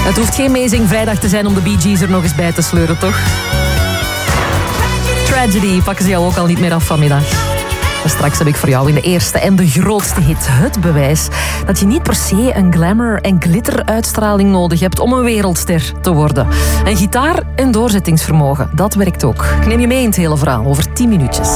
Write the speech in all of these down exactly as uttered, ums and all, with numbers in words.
Het hoeft geen Amazing Vrijdag te zijn om de Bee Gees er nog eens bij te sleuren, toch? Tragedy pakken ze jou ook al niet meer af vanmiddag. En straks heb ik voor jou in de eerste en de grootste hit het bewijs dat je niet per se een glamour- en glitter-uitstraling nodig hebt om een wereldster te worden. En gitaar en doorzettingsvermogen, dat werkt ook. Ik neem je mee in het hele verhaal over tien minuutjes.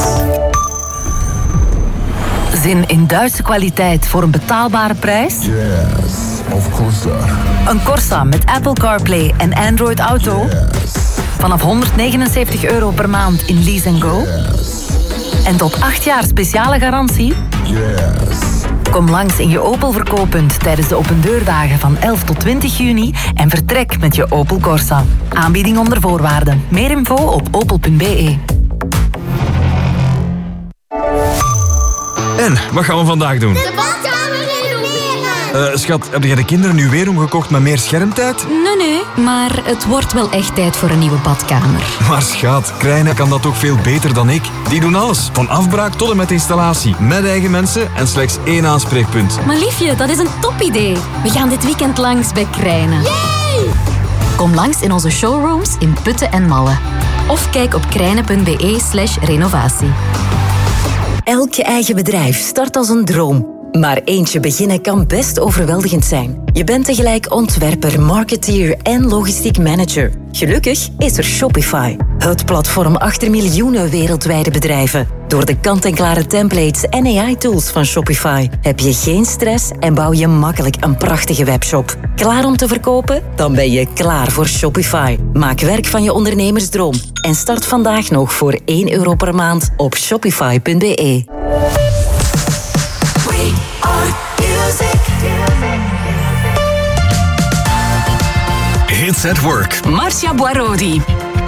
Zin in Duitse kwaliteit voor een betaalbare prijs? Yes, of course. Een Corsa met Apple CarPlay en Android Auto? Yes. Vanaf honderdnegenenzeventig euro per maand in Lease and Go? Yes. En tot acht jaar speciale garantie? Yes. Kom langs in je Opel verkooppunt tijdens de opendeurdagen van elf tot twintig juni en vertrek met je Opel Corsa. Aanbieding onder voorwaarden. Meer info op opel punt b e. En, wat gaan we vandaag doen? De badkamer renoveren! Uh, schat, heb jij de kinderen nu weer omgekocht met meer schermtijd? Nee, nee, maar het wordt wel echt tijd voor een nieuwe badkamer. Maar schat, Krijnen kan dat toch veel beter dan ik? Die doen alles, van afbraak tot en met installatie. Met eigen mensen en slechts één aanspreekpunt. Maar liefje, dat is een topidee. We gaan dit weekend langs bij Krijnen. Yay! Kom langs in onze showrooms in Putten en Malle. Of kijk op krijnen punt b e slash renovatie. Elk eigen bedrijf start als een droom. Maar eentje beginnen kan best overweldigend zijn. Je bent tegelijk ontwerper, marketeer en logistiek manager. Gelukkig is er Shopify, het platform achter miljoenen wereldwijde bedrijven. Door de kant-en-klare templates en A I-tools van Shopify heb je geen stress en bouw je makkelijk een prachtige webshop. Klaar om te verkopen? Dan ben je klaar voor Shopify. Maak werk van je ondernemersdroom en start vandaag nog voor één euro per maand op shopify punt b e. Hits at Work. Marcia Boarodi.